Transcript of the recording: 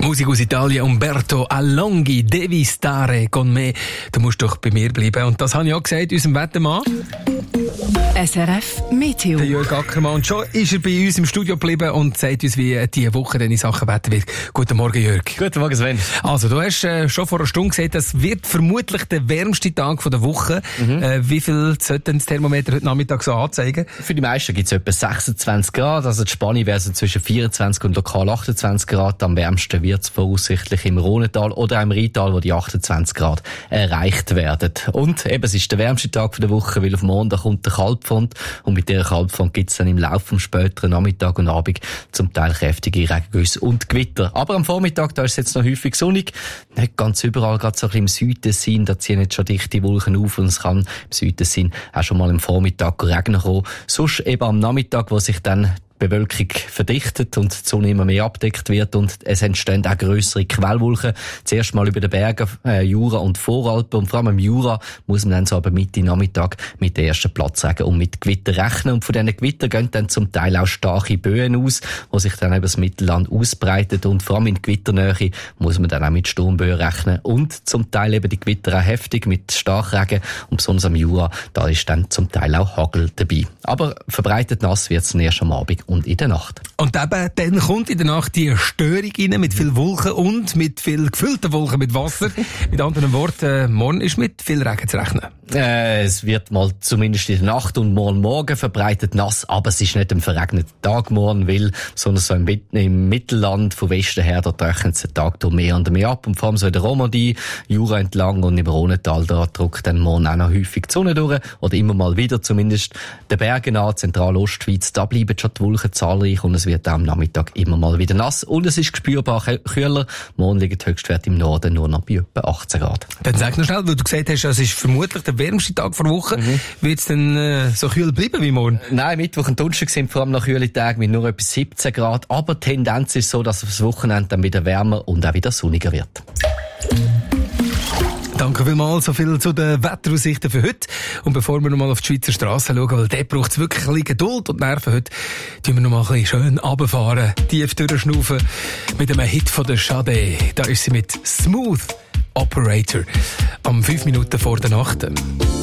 Musik aus Italien, Umberto Alonghi, Devi stare con me. Du musst doch bei mir bleiben. Und das habe ich auch gesagt, unserem Wettermann. SRF Meteo. Der Jörg Ackermann. Und schon ist er bei uns im Studio geblieben und sagt uns, wie diese Woche denn in Sachen Wetter wird. Guten Morgen, Jörg. Guten Morgen, Sven. Also, du hast schon vor einer Stunde gesagt, das wird vermutlich der wärmste Tag der Woche. Wie viel sollte das Thermometer heute Nachmittag so anzeigen? Für die meisten gibt es etwa 26 Grad. Also die Spanne wäre so zwischen 24 und lokal 28 Grad. Am wärmsten wird es voraussichtlich im Rhontal oder auch im Rheintal, wo die 28 Grad erreicht werden. Und eben, es ist der wärmste Tag der Woche, weil auf Montag kommt der Kaltfront. Und mit dieser Kaltfront gibt es dann im Laufe des späteren Nachmittag und Abend zum Teil kräftige Regengüsse und Gewitter. Aber am Vormittag, da ist es jetzt noch häufig sonnig. Nicht ganz überall, gerade so ein bisschen im Südtessin, da ziehen jetzt schon dichte Wolken auf und es kann im Südtessin auch schon mal am Vormittag regnen kommen. Sonst eben am Nachmittag, wo sich dann Bewölkung verdichtet und die Sonne immer mehr abdeckt wird und es entstehen auch grössere Quellwolken. Zuerst mal über den Bergen, Jura und Voralpen und vor allem im Jura muss man dann so aber Mitte Nachmittag mit den ersten Platzregen und mit Gewitter rechnen. Und von diesen Gewitter gehen dann zum Teil auch starke Böen aus, die sich dann über das Mittelland ausbreiten und vor allem in Gewitternähe muss man dann auch mit Sturmböen rechnen und zum Teil eben die Gewitter auch heftig mit Starkregen und besonders am Jura, da ist dann zum Teil auch Hagel dabei. Aber verbreitet nass wird es erst am Abend und in der Nacht. Und eben, dann kommt in der Nacht die Störung rein mit viel Wolken und mit viel gefüllten Wolken mit Wasser. Mit anderen Worten, morgen ist mit viel Regen zu rechnen. Es wird mal zumindest in der Nacht und morgen verbreitet nass, aber es ist nicht ein verregneter Tag morgen, weil, sondern so im Mittelland von Westen her, da trocknet es den Tag durch mehr und mehr ab. Und vor allem so in der Romandie, Jura entlang und im Rhontal, da drückt dann morgen auch noch häufig die Sonne durch, oder immer mal wieder zumindest. Den Bergen an, Zentralostschweiz, da bleiben schon die Wolken zahlreich und es wird am Nachmittag immer mal wieder nass und es ist spürbar kühler. Morgen liegt der Höchstwert im Norden nur noch bei etwa 18 Grad. Dann sag noch schnell, weil du gesagt hast, es ist vermutlich der wärmste Tag der Woche. Wird es denn so kühl bleiben wie morgen? Nein, Mittwoch und Donnerstag sind vor allem noch kühle Tage mit nur etwa 17 Grad, aber die Tendenz ist so, dass das Wochenende dann wieder wärmer und auch wieder sonniger wird. Danke vielmals, so viel zu den Wetteraussichten für heute. Und bevor wir nochmal auf die Schweizer Straße schauen, weil dort braucht es wirklich ein bisschen Geduld und Nerven heute, tun wir nochmal ein bisschen schön runterfahren, tief durchschnaufen mit einem Hit von der Sade. Da ist sie mit Smooth Operator am 5 Minuten vor der Nacht.